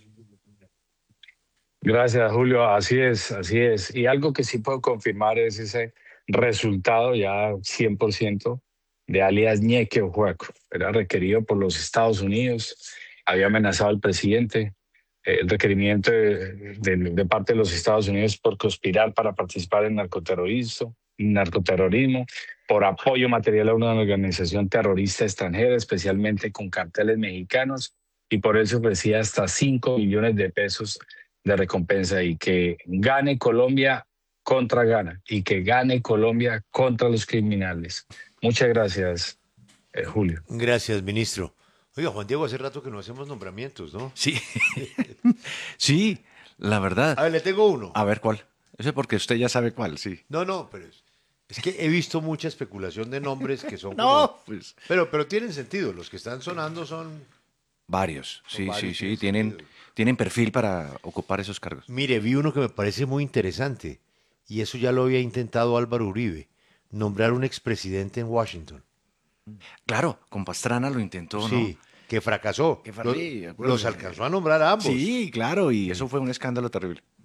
Gracias, Julio. Así es, así es. Y algo que sí puedo confirmar es ese resultado ya 100% de alias Ñeque Ojuaco. Era requerido por los Estados Unidos, había amenazado al presidente, el requerimiento de parte de los Estados Unidos por conspirar para participar en narcoterrorismo, por apoyo material a una organización terrorista extranjera, especialmente con carteles mexicanos, y por eso ofrecía hasta 5 millones de pesos de recompensa y que gane Colombia contra Ghana y que gane Colombia contra los criminales. Muchas gracias, Julio. Gracias, ministro. Oiga, Juan Diego, hace rato que no hacemos nombramientos, ¿no? Sí, sí, la verdad. A ver, le tengo uno. A ver, ¿cuál? Ese porque usted ya sabe cuál, sí. No, pero es que he visto mucha especulación de nombres que son pues. Pero tienen sentido, los que están sonando son... Varios, sí, tienen perfil para ocupar esos cargos. Mire, vi uno que me parece muy interesante, y eso ya lo había intentado Álvaro Uribe, nombrar un expresidente en Washington. Claro, con Pastrana lo intentó, ¿no? Sí, que fracasó. Los alcanzó a nombrar a ambos. Sí, claro, y eso fue un escándalo terrible.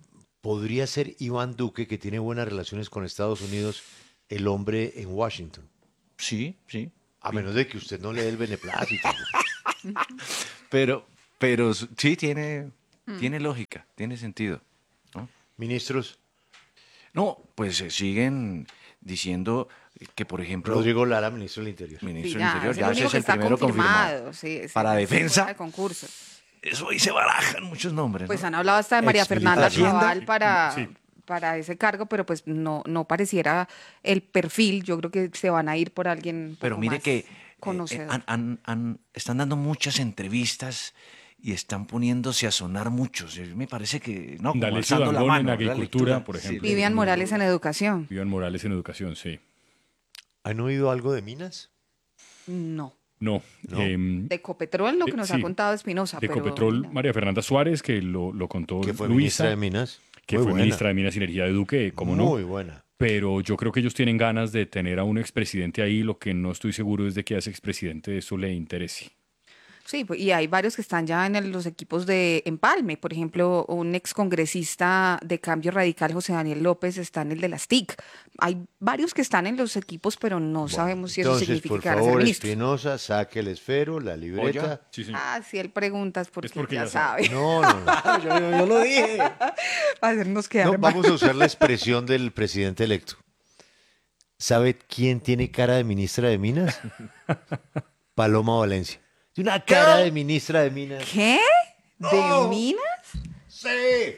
podría ser Iván Duque, que tiene buenas relaciones con Estados Unidos, el hombre en Washington. Sí, sí. A menos de que usted no le dé el beneplácito. Pero sí tiene lógica, tiene sentido, ¿no? Ministros. No, pues siguen diciendo que, por ejemplo... Rodrigo Lara, ministro del Interior. Ministro Sí, del Interior, ya único es que el está primero confirmado. Sí, Para fuera defensa, de concurso. eso ahí se barajan muchos nombres, Pues ¿no? han hablado hasta de María Fernanda Exmilitar. Chaval para, Sí. para ese cargo, pero pues no pareciera el perfil. Yo creo que se van a ir por alguien un Pero poco mire más que conocedor. están dando muchas entrevistas y están poniéndose a sonar muchos. Me parece que, no, como D'Alessio alzando la Dangond en mano. agricultura, por ejemplo. Vivian Morales en educación. Vivian Morales en educación, sí. ¿Han oído algo de minas? No. No. De Ecopetrol, lo que nos ha sí, contado Espinosa. de pero Ecopetrol, María Fernanda Suárez, que lo contó Que fue Luisa, ministra de Minas. que Muy fue buena. ministra de Minas y Energía de Duque, como no. Muy buena. Pero yo creo que ellos tienen ganas de tener a un expresidente ahí. Lo que no estoy seguro es de que a ese expresidente eso le interese. Sí, pues, y hay varios que están ya en los equipos de empalme. Por ejemplo, un excongresista de Cambio Radical, José Daniel López, está en el de las TIC. Hay varios que están en los equipos, pero no sabemos si eso Entonces, significa por que van a ser favor, ministros. Espinosa, saque el esfero, la libreta. Si él pregunta es porque, porque ya ya sabe. No, no. yo lo dije. Para hacernos quedar No, mal. vamos a usar la expresión del presidente electo. ¿Sabe quién tiene cara de ministra de Minas? Paloma Valencia. Tiene una cara de ministra de Minas. ¿Qué? ¿De Minas? Sí.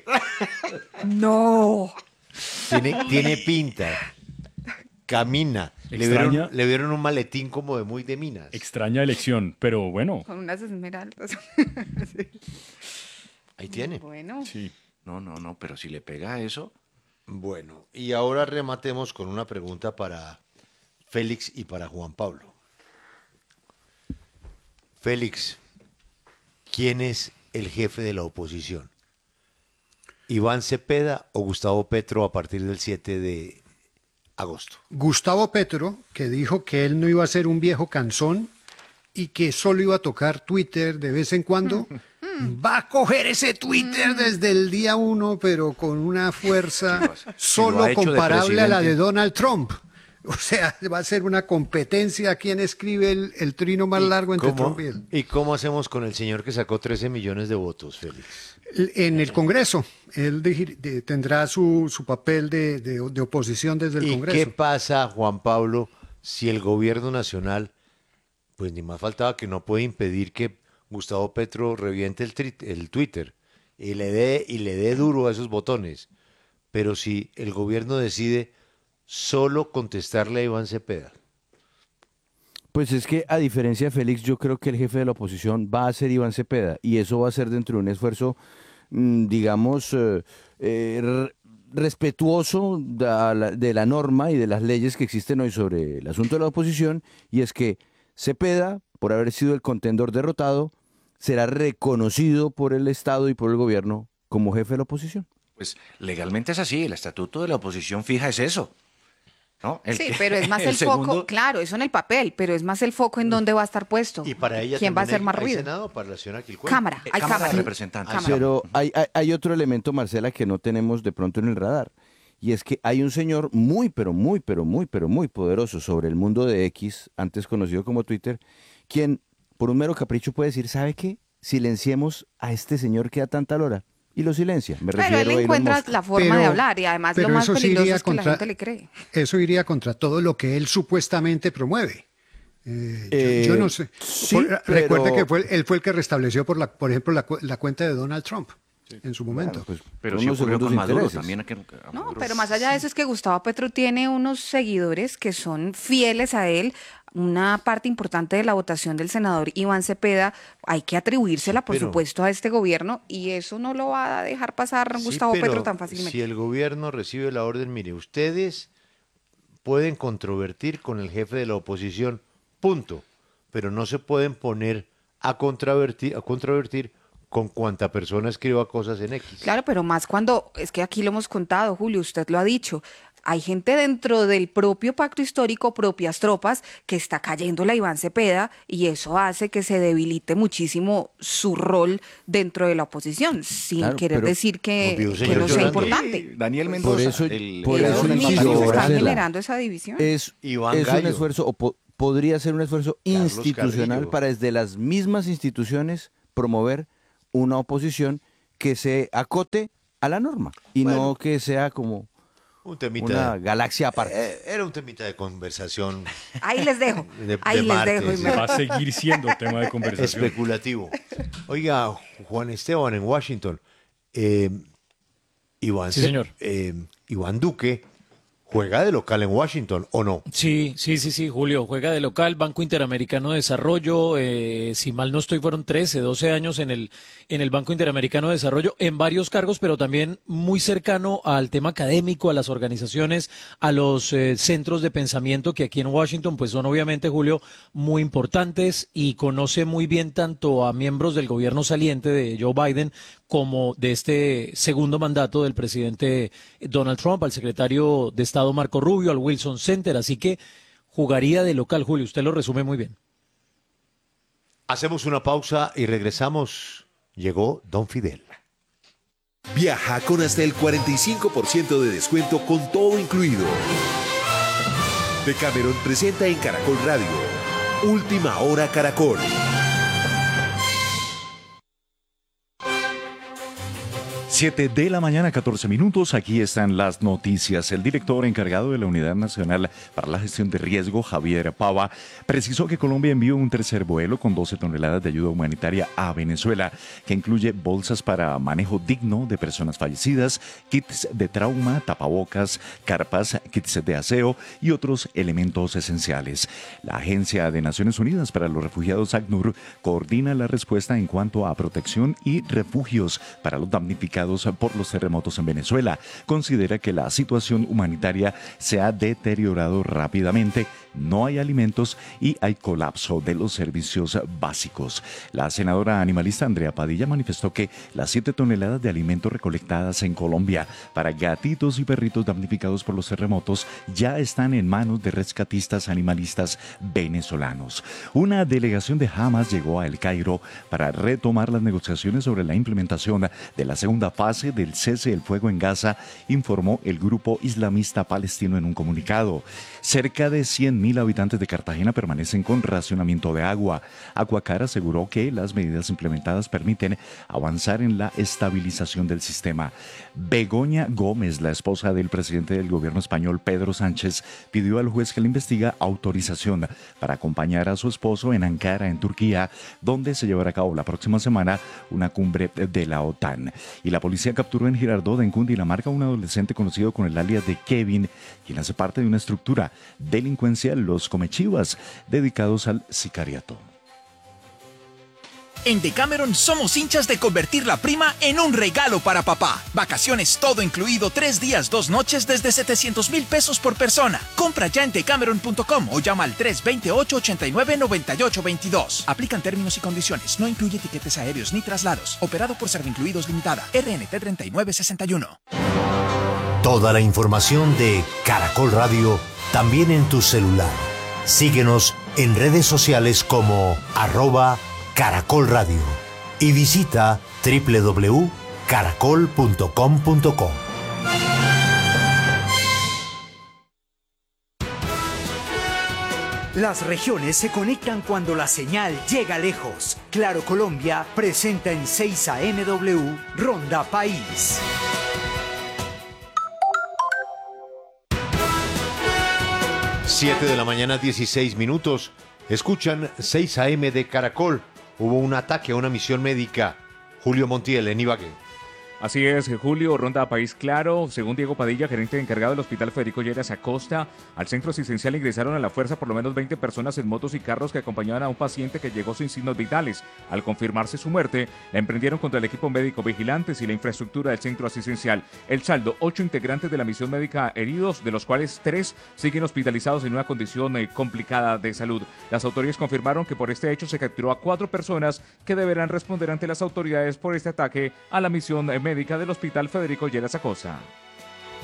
No. Tiene pinta. Camina. Extraña. Le vieron un maletín como de muy de Minas. Extraña elección, pero bueno. Con unas esmeraldas. Sí. Ahí tiene. Bueno. Sí. No, pero si le pega eso... Bueno, y ahora rematemos con una pregunta para Félix y para Juan Pablo. Félix, ¿quién es el jefe de la oposición? ¿Iván Cepeda o Gustavo Petro a partir del 7 de agosto? Gustavo Petro, que dijo que él no iba a ser un viejo cansón y que solo iba a tocar Twitter de vez en cuando, va a coger ese Twitter desde el día 1, pero con una fuerza lo ha solo hecho de comparable a la de presidente. Donald Trump. O sea, va a ser una competencia a quién escribe el trino más largo entre Trump y él. ¿Y cómo hacemos con el señor que sacó 13 millones de votos, Félix? En el Congreso, él tendrá su papel de oposición desde el ¿Y Congreso. qué pasa, Juan Pablo, si el gobierno nacional, pues ni más faltaba que no puede impedir que Gustavo Petro reviente el Twitter y le dé duro a esos botones? Pero si el gobierno decide solo contestarle a Iván Cepeda. Pues es que, a diferencia de Félix, yo creo que el jefe de la oposición va a ser Iván Cepeda, y eso va a ser dentro de un esfuerzo, digamos, respetuoso de la norma y de las leyes que existen hoy sobre el asunto de la oposición, y es que Cepeda, por haber sido el contendor derrotado, será reconocido por el Estado y por el gobierno como jefe de la oposición. Pues legalmente es así, el estatuto de la oposición fija es eso. ¿no? Sí, pero es más el, segundo- foco, claro, eso en el papel, pero es más el foco en dónde va a estar puesto. Y para ella ¿Quién va a también hacer más hay ruido? Senado para la señora Quilcué. Cámara, hay cámara. representantes. Pero hay otro elemento, Marcela, que no tenemos de pronto en el radar. Y es que hay un señor muy poderoso sobre el mundo de X, antes conocido como Twitter, quien por un mero capricho puede decir, ¿sabe qué? Silenciemos a este señor que da tanta lora. Y lo silencia. Me Pero refiero él a Elon encuentra Musk. la forma de hablar y además lo pero más eso sí peligroso iría es que la gente le cree. Eso iría contra todo lo que él supuestamente promueve. Yo no sé. sí, Recuerde pero- que él fue el que restableció, por ejemplo, la cuenta de Donald Trump en su momento. Pero sí ocurrió con Maduro también. No, pero más allá de eso es que Gustavo Petro tiene unos seguidores que son fieles a él. Una parte importante de la votación del senador Iván Cepeda hay que atribuírsela, por pero- supuesto, a este gobierno y eso no lo va a dejar pasar Sí, Gustavo pero Petro tan fácilmente. Si el gobierno recibe la orden, mire, ustedes pueden controvertir con el jefe de la oposición, punto, pero no se pueden poner a controvertir con cuanta persona escriba cosas en X. Claro, pero más cuando, es que aquí lo hemos contado, Julio, usted lo ha dicho, hay gente dentro del propio pacto histórico, propias tropas, que está cayendo la Iván Cepeda, y eso hace que se debilite muchísimo su rol dentro de la oposición, sin Claro, querer pero- decir que Obvio, no señor sea Llorando. importante. Daniel Por Mendoza, eso, el por creador eso del Ellos insisto, mismos están Marcela, generando esa división. es Iván un Gallo. esfuerzo, podría ser un esfuerzo Carlos institucional Carrillo. para desde las mismas instituciones promover una oposición que se acote a la norma y Bueno. no que sea como Un temita una galaxia aparte. Era un temita de conversación. Ahí les dejo. De Ahí les martes. dejo. Y me- Va a seguir siendo tema de conversación. Especulativo. Oiga, Juan Esteban en Washington. Iván, Sí, señor. Iván Duque juega de local en Washington, ¿o no? Sí, Julio, juega de local, Banco Interamericano de Desarrollo, si mal no estoy, fueron 13, 12 años en el Banco Interamericano de Desarrollo, en varios cargos, pero también muy cercano al tema académico, a las organizaciones, a los centros de pensamiento que aquí en Washington, pues son obviamente, Julio, muy importantes, y conoce muy bien tanto a miembros del gobierno saliente de Joe Biden como de este segundo mandato del presidente Donald Trump, al secretario de Estado Marco Rubio, al Wilson Center, así que jugaría de local, Julio, usted lo resume muy bien. Hacemos una pausa y regresamos. Llegó Don Fidel. Viaja con hasta el 45% de descuento con todo incluido. Decameron presenta en Caracol Radio Última Hora Caracol. 7 de la mañana, 14 minutos. Aquí están las noticias. El director encargado de la Unidad Nacional para la Gestión de Riesgo, Javier Pava, precisó que Colombia envió un tercer vuelo con 12 toneladas de ayuda humanitaria a Venezuela, que incluye bolsas para manejo digno de personas fallecidas, kits de trauma, tapabocas, carpas, kits de aseo y otros elementos esenciales. La Agencia de Naciones Unidas para los Refugiados, ACNUR, coordina la respuesta en cuanto a protección y refugios para los damnificados por los terremotos en Venezuela. Considera que la situación humanitaria se ha deteriorado rápidamente, no hay alimentos y hay colapso de los servicios básicos. La senadora animalista Andrea Padilla manifestó que las 7 toneladas de alimentos recolectadas en Colombia para gatitos y perritos damnificados por los terremotos ya están en manos de rescatistas animalistas venezolanos. Una delegación de Hamas llegó a El Cairo para retomar las negociaciones sobre la implementación de la segunda fase del cese del fuego en Gaza, informó el grupo islamista palestino en un comunicado. Cerca de 100.000 habitantes de Cartagena permanecen con racionamiento de agua. Aguacar aseguró que las medidas implementadas permiten avanzar en la estabilización del sistema. Begoña Gómez, la esposa del presidente del gobierno español Pedro Sánchez, pidió al juez que le investiga autorización para acompañar a su esposo en Ankara, en Turquía, donde se llevará a cabo la próxima semana una cumbre de la OTAN. Y la policía capturó en Girardot, en Cundinamarca, a un adolescente conocido con el alias de Kevin, quien hace parte de una estructura delincuencial, los Comechivas, dedicados al sicariato. En Decameron somos hinchas de convertir la prima en un regalo para papá. Vacaciones todo incluido, 3 días, 2 noches desde 700,000 pesos por persona. Compra ya en decameron.com o llama al 328-89-9822. Aplican términos y condiciones. No incluye tiquetes aéreos ni traslados. Operado por Servincluidos Limitada. RNT 3961. Toda la información de Caracol Radio también en tu celular. Síguenos en redes sociales como @Caracol Radio y visita www.caracol.com.co. Las regiones se conectan cuando la señal llega lejos. Claro Colombia presenta en 6 AMW Ronda País. Siete de la mañana, 16 minutos. Escuchan 6 AM de Caracol. Hubo un ataque a una misión médica. Julio Montiel, en Ibagué. Así es, Julio, Ronda País Claro. Según Diego Padilla, gerente encargado del Hospital Federico Lleras Acosta, al centro asistencial ingresaron a la fuerza por lo menos 20 personas en motos y carros que acompañaban a un paciente que llegó sin signos vitales. Al confirmarse su muerte, la emprendieron contra el equipo médico vigilantes y la infraestructura del centro asistencial. El saldo, 8 integrantes de la misión médica heridos, de los cuales 3 siguen hospitalizados en una condición complicada de salud. Las autoridades confirmaron que por este hecho se capturó a 4 personas que deberán responder ante las autoridades por este ataque a la misión médica del Hospital Federico Lleras Acosta.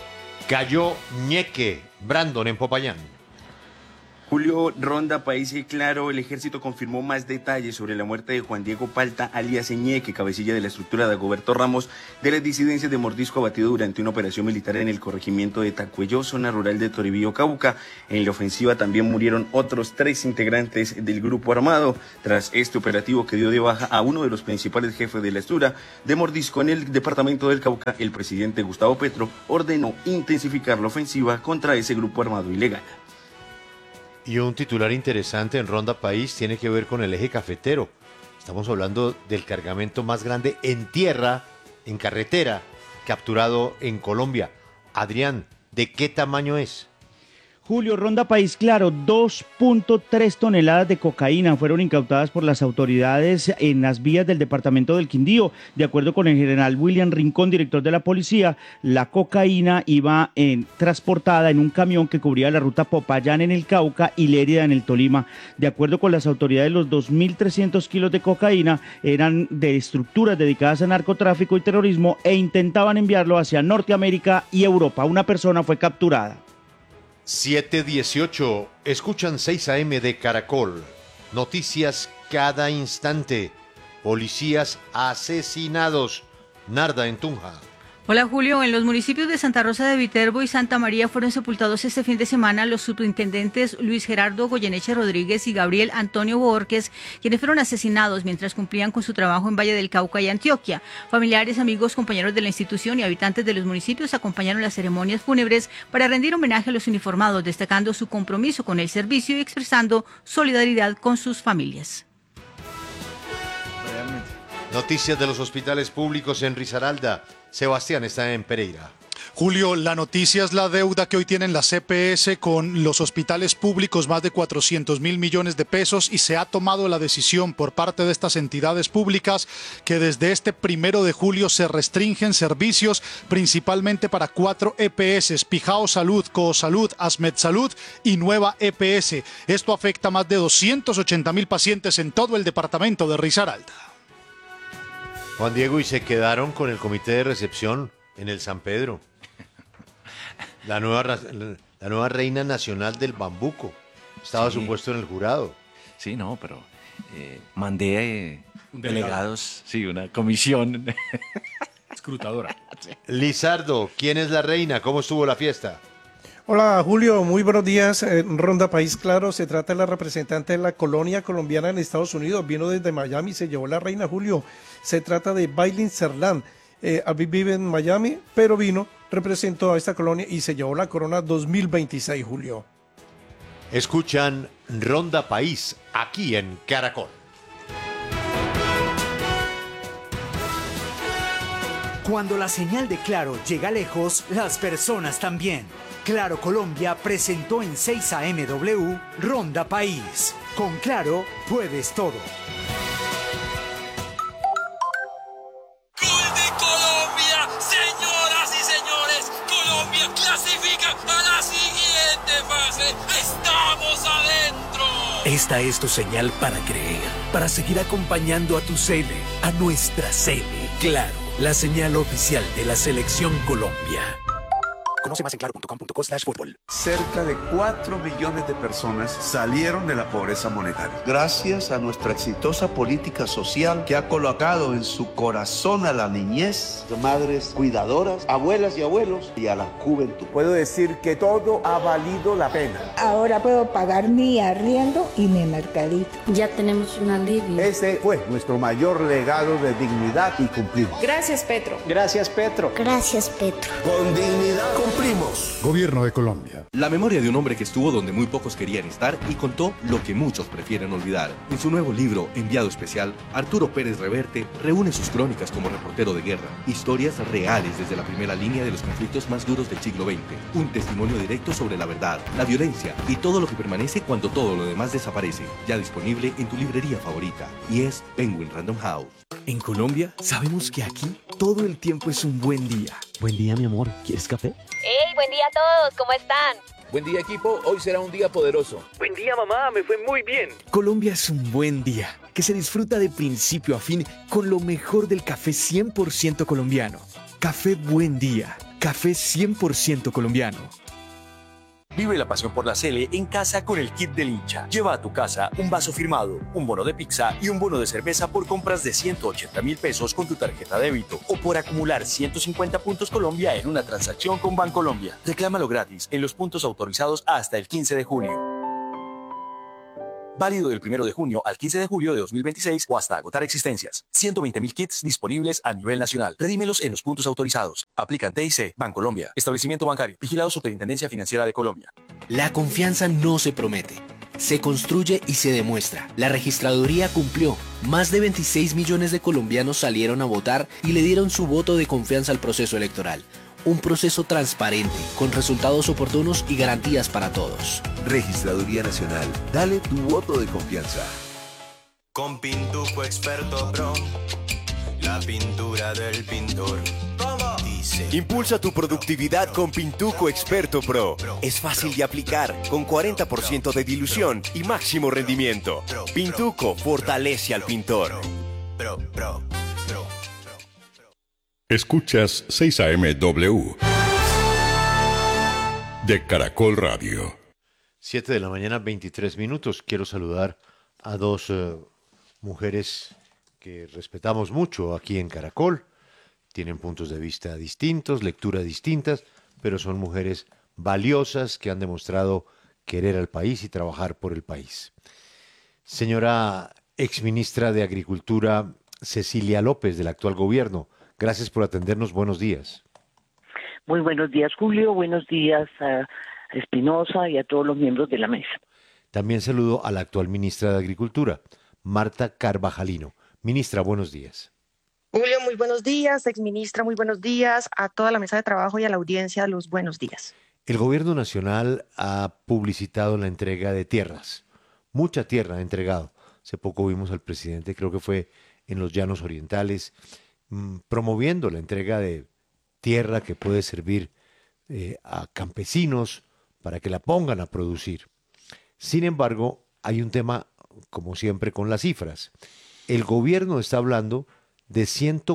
Cayó Ñeque, Brandon en Popayán. Julio, Ronda País y Claro, el ejército confirmó más detalles sobre la muerte de Juan Diego Palta, alias Ñeque, cabecilla de la estructura de Dagoberto Ramos, de las disidencias de Mordisco, abatido durante una operación militar en el corregimiento de Tacuello, zona rural de Toribío, Cauca. En la ofensiva también murieron otros 3 integrantes del grupo armado, tras este operativo que dio de baja a uno de los principales jefes de la estructura de Mordisco en el departamento del Cauca. El presidente Gustavo Petro ordenó intensificar la ofensiva contra ese grupo armado ilegal. Y un titular interesante en Ronda País tiene que ver con el eje cafetero. Estamos hablando del cargamento más grande en tierra, en carretera, capturado en Colombia. Adrián, ¿de qué tamaño es? Julio, Ronda País Claro, 2.3 toneladas de cocaína fueron incautadas por las autoridades en las vías del departamento del Quindío. De acuerdo con el general William Rincón, director de la policía, la cocaína iba transportada en un camión que cubría la ruta Popayán en el Cauca y Lérida en el Tolima. De acuerdo con las autoridades, los 2.300 kilos de cocaína eran de estructuras dedicadas a narcotráfico y terrorismo e intentaban enviarlo hacia Norteamérica y Europa. Una persona fue capturada. 7:18, escuchan 6 AM de Caracol. Noticias cada instante. Policías asesinados. Narda en Tunja. Hola Julio, en los municipios de Santa Rosa de Viterbo y Santa María fueron sepultados este fin de semana los subintendentes Luis Gerardo Goyeneche Rodríguez y Gabriel Antonio Borges, quienes fueron asesinados mientras cumplían con su trabajo en Valle del Cauca y Antioquia. Familiares, amigos, compañeros de la institución y habitantes de los municipios acompañaron las ceremonias fúnebres para rendir homenaje a los uniformados, destacando su compromiso con el servicio y expresando solidaridad con sus familias. Noticias de los hospitales públicos en Risaralda. Sebastián está en Pereira. Julio, la noticia es la deuda que hoy tienen las EPS con los hospitales públicos, más de 400.000 millones de pesos, y se ha tomado la decisión por parte de estas entidades públicas que desde este 1 de julio se restringen servicios principalmente para 4 EPS, Pijao Salud, Coosalud, Asmed Salud y Nueva EPS. Esto afecta a más de 280.000 pacientes en todo el departamento de Risaralda. Juan Diego, y se quedaron con el comité de recepción en el San Pedro. La nueva reina nacional del bambuco. Estaba supuesto en el jurado. Sí, no, pero mandé delegados, sí, una comisión. Escrutadora. Lizardo, ¿quién es la reina? ¿Cómo estuvo la fiesta? Hola Julio, muy buenos días. Ronda País Claro, se trata de la representante de la colonia colombiana en Estados Unidos. Vino desde Miami, se llevó la reina, Julio. Se trata de Bailin Serlán. Vive en Miami, pero vino, representó a esta colonia y se llevó la corona 2026, Julio. Escuchan Ronda País aquí en Caracol. Cuando la señal de Claro llega lejos, las personas también. Claro Colombia presentó en 6 AMW Ronda País. Con Claro puedes todo. ¡Gol de Colombia! Señoras y señores, Colombia clasifica a la siguiente fase. ¡Estamos adentro! Esta es tu señal para creer, para seguir acompañando a tu Cele, a nuestra Cele. Claro, la señal oficial de la Selección Colombia. Conoce más en claro.com.co/fútbol. Cerca de 4 millones de personas salieron de la pobreza monetaria. Gracias a nuestra exitosa política social que ha colocado en su corazón a la niñez, madres cuidadoras, abuelas y abuelos y a la juventud. Puedo decir que todo ha valido la pena. Ahora puedo pagar mi arriendo y mi mercadito. Ya tenemos un alivio. Ese fue nuestro mayor legado de dignidad y cumplimos. Gracias, Petro. Gracias, Petro. Gracias, Petro. Con dignidad cumplimos. Gobierno de Colombia. La memoria de un hombre que estuvo donde muy pocos querían estar y contó lo que muchos prefieren olvidar. En su nuevo libro, Enviado Especial, Arturo Pérez Reverte reúne sus crónicas como reportero de guerra, historias reales desde la primera línea de los conflictos más duros del siglo XX, un testimonio directo sobre la verdad, la violencia y todo lo que permanece cuando todo lo demás desaparece. Ya disponible en tu librería favorita, y es Penguin Random House. En Colombia sabemos que aquí todo el tiempo es un buen día. Buen día, mi amor. ¿Quieres café? ¡Hey! Buen día a todos, ¿cómo están? Buen día, equipo, hoy será un día poderoso. Buen día, mamá, me fue muy bien. Colombia es un buen día, que se disfruta de principio a fin con lo mejor del café 100% colombiano. Café Buen Día, café 100% colombiano. Vive la pasión por la Sele en casa con el kit del hincha. Lleva a tu casa un vaso firmado, un bono de pizza y un bono de cerveza por compras de 180.000 pesos con tu tarjeta débito o por acumular 150 puntos Colombia en una transacción con Bancolombia. Reclámalo gratis en los puntos autorizados hasta el 15 de junio. Válido del 1 de junio al 15 de julio de 2026 o hasta agotar existencias. 120.000 kits disponibles a nivel nacional. Redímelos en los puntos autorizados. Aplican TIC, Bancolombia. Establecimiento bancario. Vigilado Superintendencia Financiera de Colombia. La confianza no se promete. Se construye y se demuestra. La registraduría cumplió. Más de 26 millones de colombianos salieron a votar y le dieron su voto de confianza al proceso electoral. Un proceso transparente, con resultados oportunos y garantías para todos. Registraduría Nacional, dale tu voto de confianza. Con Pintuco Experto Pro, la pintura del pintor. ¿Cómo? Dice. Impulsa tu productividad con Pintuco Experto Pro. Es fácil de aplicar, con 40% de dilución y máximo rendimiento. Pintuco fortalece al pintor. Escuchas 6am de Caracol Radio. 7 de la mañana, 23 minutos. Quiero saludar a dos mujeres que respetamos mucho aquí en Caracol. Tienen puntos de vista distintos, lecturas distintas, pero son mujeres valiosas que han demostrado querer al país y trabajar por el país. Señora exministra de Agricultura Cecilia López, del actual gobierno, gracias por atendernos. Buenos días. Muy buenos días, Julio. Buenos días a Espinosa y a todos los miembros de la mesa. También saludo a la actual ministra de Agricultura, Marta Carvajalino. Ministra, buenos días. Julio, muy buenos días. Exministra, muy buenos días. A toda la mesa de trabajo y a la audiencia, los buenos días. El gobierno nacional ha publicitado la entrega de tierras. Mucha tierra ha entregado. Hace poco vimos al presidente, creo que fue en los Llanos Orientales, promoviendo la entrega de tierra que puede servir a campesinos para que la pongan a producir. Sin embargo, hay un tema, como siempre, con las cifras. El gobierno está hablando de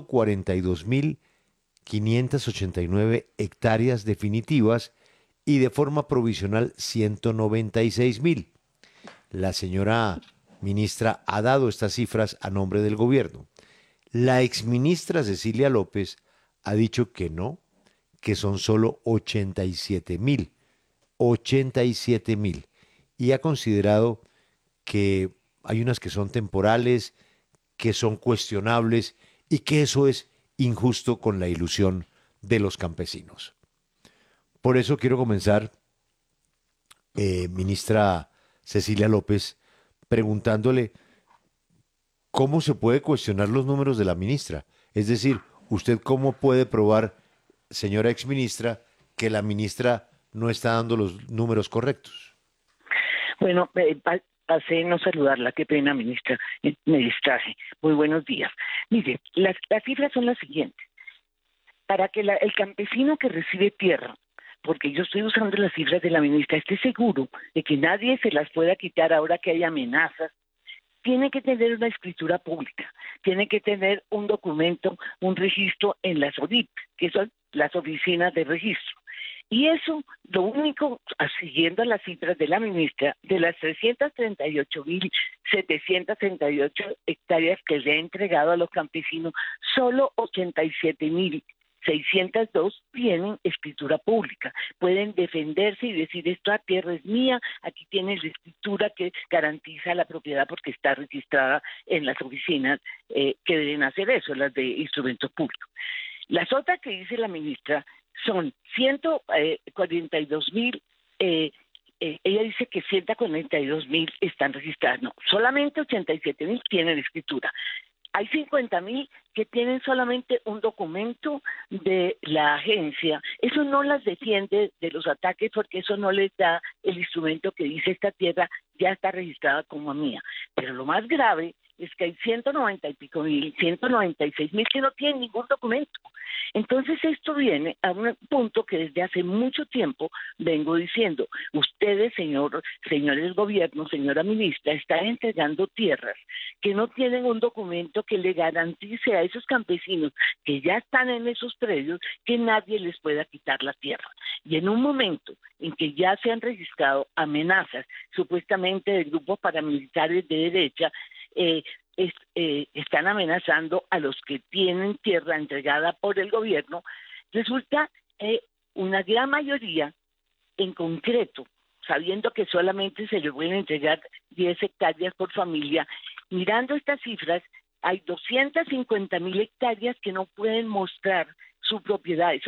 142.589 hectáreas definitivas y de forma provisional 196.000. La señora ministra ha dado estas cifras a nombre del gobierno. La exministra Cecilia López ha dicho que no, que son solo 87.000, y ha considerado que hay unas que son temporales, que son cuestionables y que eso es injusto con la ilusión de los campesinos. Por eso quiero comenzar, ministra Cecilia López, preguntándole cómo se puede cuestionar los números de la ministra. Es decir, ¿usted cómo puede probar, señora exministra, que la ministra no está dando los números correctos? Bueno, pasé no saludarla, qué pena, ministra, me distraje. Muy buenos días. Mire, las cifras son las siguientes. Para que el campesino que recibe tierra, porque yo estoy usando las cifras de la ministra, esté seguro de que nadie se las pueda quitar ahora que hay amenazas, tiene que tener una escritura pública, tiene que tener un documento, un registro en las ODIP, que son las oficinas de registro. Y eso, lo único, siguiendo las cifras de la ministra, de las 338.738 hectáreas que le ha entregado a los campesinos, solo 87.602 tienen escritura pública. Pueden defenderse y decir, esta tierra es mía, aquí tiene la escritura que garantiza la propiedad porque está registrada en las oficinas que deben hacer eso, las de instrumentos públicos. Las otras que dice la ministra son 142.000, ella dice que 142.000 están registradas, no, solamente 87.000 tienen escritura. Hay 50.000 que tienen solamente un documento de la agencia. Eso no las defiende de los ataques porque eso no les da el instrumento que dice esta tierra ya está registrada como mía. Pero lo más grave es que hay 196.000 que no tienen ningún documento. Entonces esto viene a un punto que desde hace mucho tiempo vengo diciendo. Ustedes, señores gobiernos, señora ministra, están entregando tierras que no tienen un documento que le garantice a esos campesinos que ya están en esos predios que nadie les pueda quitar la tierra. Y en un momento en que ya se han registrado amenazas supuestamente de grupos paramilitares de derecha, están amenazando a los que tienen tierra entregada por el gobierno, resulta una gran mayoría, en concreto, sabiendo que solamente se les pueden entregar 10 hectáreas por familia, mirando estas cifras, hay 250.000 hectáreas que no pueden mostrar su propiedad.